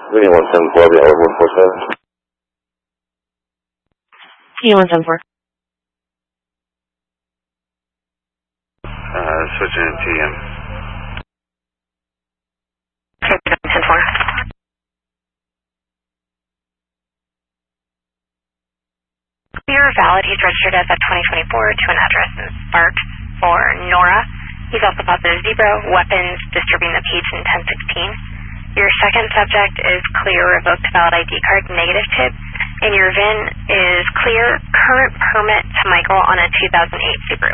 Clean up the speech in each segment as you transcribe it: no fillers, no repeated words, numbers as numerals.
Union 174, the other 147. Union 174. Switching to TM. Okay, 10-4. Clear valid. He's registered as at 2024 to an address in Spark for Nora. He's also positive zebra, weapons, disturbing the page in 1016. Your second subject is clear, revoked valid ID card, negative tip. And your VIN is clear, current permit to Michael on a 2008 Subaru.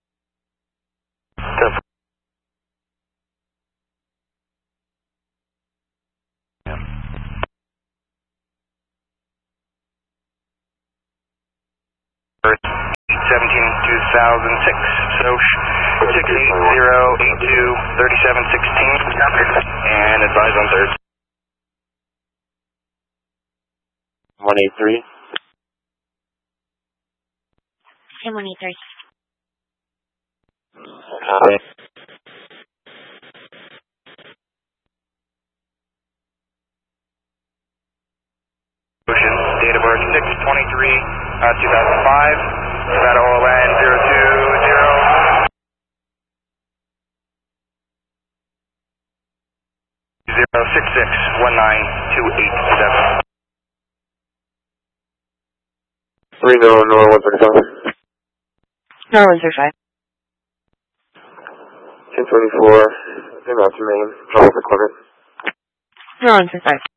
2006, so 680823716, and advise on third. 183. Him 183. Date of birth 6/23/2005. Nevada OLN 020-066-19287. 30 Nora 135. Nora 135. 1024. Inbound to main. Trouble for equipment. Nora 135.